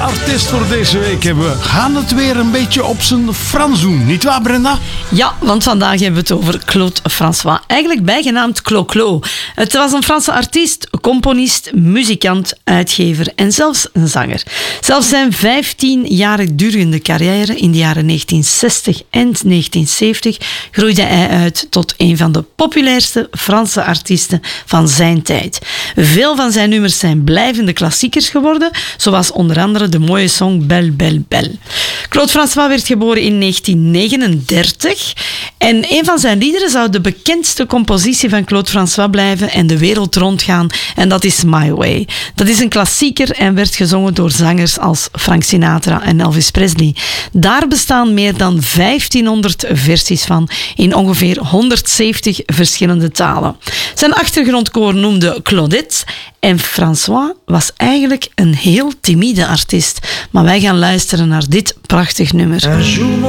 artiest voor deze week hebben. We gaan het weer een beetje op zijn Frans doen, nietwaar Brenda? Ja, want vandaag hebben we het over Claude François. Eigenlijk bijgenaamd Clo-Clo. Het was een Franse artiest, componist, muzikant, uitgever en zelfs een zanger. Zelfs zijn 15-jarig durende carrière in de jaren 1960 en 1970 groeide hij uit tot een van de populairste Franse artiesten van zijn tijd. Veel van zijn nummers zijn blijvende klassiekers geworden, zoals onder andere de mooie song Belle, Belle, Belle. Claude François werd geboren in 1939 en een van zijn liederen zou de bekendste compositie van Claude François blijven en de wereld rondgaan, en dat is My Way. Dat is een klassieker en werd gezongen door zangers als Frank Sinatra en Elvis Presley. Daar bestaan meer dan 1500 versies van in ongeveer 170 verschillende talen. Zijn achtergrondkoor noemde Claudette en François was eigenlijk een heel timide artiest. Maar wij gaan luisteren naar dit prachtig nummer.